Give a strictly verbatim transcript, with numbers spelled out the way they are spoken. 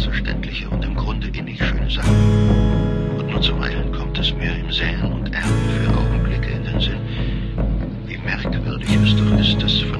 selbstverständliche und im Grunde innig schöne Sache. Und nur zuweilen kommt es mir im Säen und Ernten für Augenblicke in den Sinn, wie merkwürdig es doch ist, dass